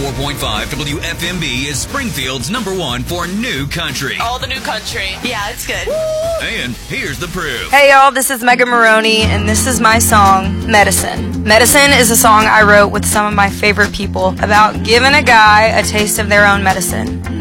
94.5 WFMB is Springfield's #1 for new country. All the new country. Yeah, it's good. And here's the proof. Hey y'all, this is Megan Maroney, and this is my song, Medicine. Medicine is a song I wrote with some of my favorite people about giving a guy a taste of their own medicine.